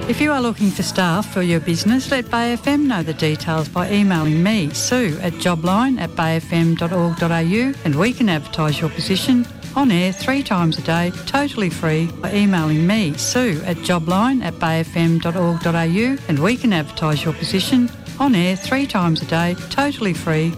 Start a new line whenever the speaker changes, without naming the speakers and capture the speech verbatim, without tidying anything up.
If you are looking for staff for your business, let Bay F M know the details by emailing me, Sue, at jobline at bayfm.org.au, and we can advertise your position on air three times a day, totally free, by emailing me, Sue, at jobline at bayfm.org.au, and we can advertise your position on air three times a day, totally free,